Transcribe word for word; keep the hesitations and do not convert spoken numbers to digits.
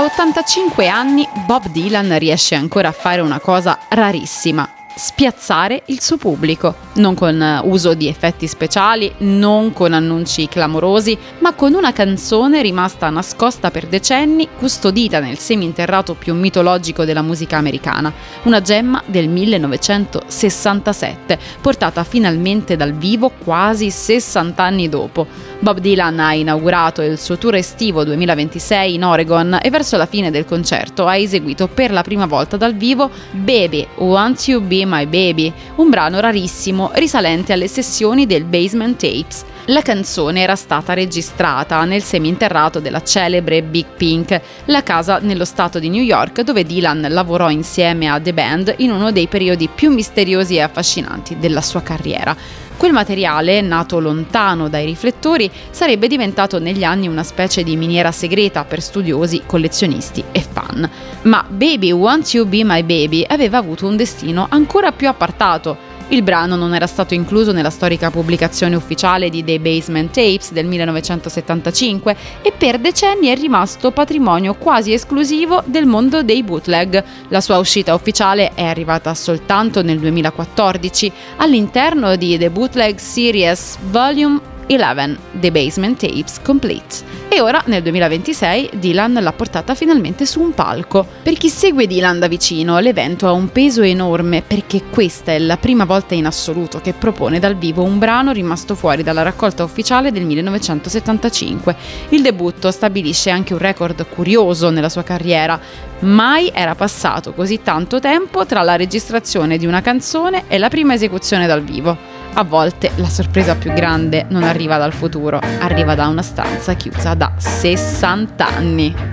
ottantacinque anni Bob Dylan riesce ancora a fare una cosa rarissima: spiazzare il suo pubblico, non con uso di effetti speciali, non con annunci clamorosi, ma con una canzone rimasta nascosta per decenni, custodita nel seminterrato più mitologico della musica americana, una gemma del millenovecentosessantasette, portata finalmente dal vivo quasi sessanta anni dopo. Bob Dylan ha inaugurato il suo tour estivo duemilaventisei in Oregon e verso la fine del concerto ha eseguito per la prima volta dal vivo Baby, Won't You Be My Baby, un brano rarissimo risalente alle sessioni del Basement Tapes. La canzone era stata registrata nel seminterrato della celebre Big Pink, la casa nello stato di New York dove Dylan lavorò insieme a The Band in uno dei periodi più misteriosi e affascinanti della sua carriera. Quel materiale, nato lontano dai riflettori, sarebbe diventato negli anni una specie di miniera segreta per studiosi, collezionisti e fan. Ma Baby, Won't You Be My Baby aveva avuto un destino ancora più appartato. Il brano non era stato incluso nella storica pubblicazione ufficiale di The Basement Tapes del millenovecentosettantacinque e per decenni è rimasto patrimonio quasi esclusivo del mondo dei bootleg. La sua uscita ufficiale è arrivata soltanto nel duemilaquattordici all'interno di The Bootleg Series Volume undici, The Basement Tapes Complete. E ora, nel duemilaventisei, Dylan l'ha portata finalmente su un palco. Per chi segue Dylan da vicino, l'evento ha un peso enorme perché questa è la prima volta in assoluto che propone dal vivo un brano rimasto fuori dalla raccolta ufficiale del millenovecentosettantacinque. Il debutto stabilisce anche un record curioso nella sua carriera. Mai era passato così tanto tempo tra la registrazione di una canzone e la prima esecuzione dal vivo. A volte la sorpresa più grande non arriva dal futuro, arriva da una stanza chiusa da sessanta anni.